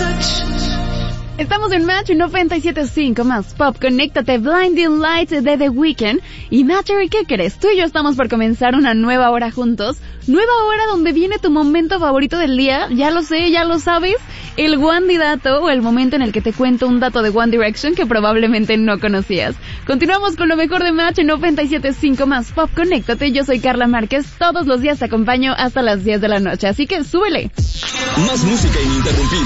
Estamos en Match 97.5 más Pop. Conéctate, Blinding Lights de The Weeknd. Y Matcher, ¿qué crees? Tú y yo estamos por comenzar una nueva hora juntos. Nueva hora donde viene tu momento favorito del día. Ya lo sé, ya lo sabes. El Wandy Dato, o el momento en el que te cuento un dato de One Direction que probablemente no conocías. Continuamos con lo mejor de Match 97.5 más Pop. Conéctate, yo soy Carla Márquez. Todos los días te acompaño hasta las 10 de la noche. Así que súbele. Más música ininterrumpida.